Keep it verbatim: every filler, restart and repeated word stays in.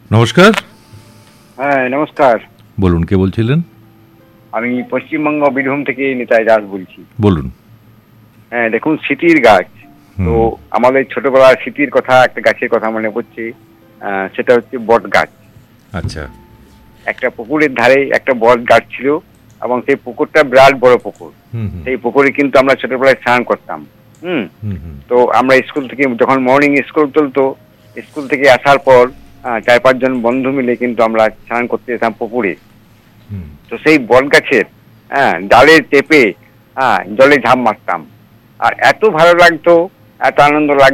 নমস্কার। হ্যাঁ নমস্কার, বলুন, কে বলছিলেন? আমি পশ্চিমবঙ্গ বীরভূম থেকে নিতাই দাস বলছি। বলুন। হ্যাঁ দেখুন, স্মৃতির গাছ তো হুম। আমাদের ছোটবেলার স্মৃতির কথা, একটা গাছের কথা মনে পড়ছে। আহ, সেটা হচ্ছে বট গাছ। আচ্ছা। একটা পুকুরের ধারে একটা বট গাছ ছিল, এবং সেই পুকুরটা বিরাট বড় পুকুর। হুম হুম সেই পুকুরে কিন্তু আমরা ছোটবেলায় স্নান করতাম। হুম। হুম হুম তো আমরা স্কুল থেকে যখন মর্নিং স্কুল চলতো, স্কুল থেকে আসার পর আহ, চার পাঁচজন বন্ধু মিলে কিন্তু আমরা স্নান করতে যেতাম পুকুরে। হুম। তো সেই বট গাছের হ্যাঁ ডালে চেপে হ্যাঁ জলে ঝাঁপ মারতাম। আর এত ভালো লাগতো, এত আনন্দ লাগতো।